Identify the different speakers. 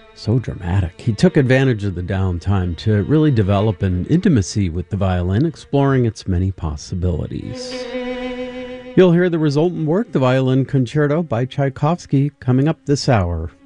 Speaker 1: So dramatic. He took advantage of the downtime to really develop an intimacy with the violin, exploring its many possibilities. You'll hear the resultant work, the Violin Concerto by Tchaikovsky, coming up this hour.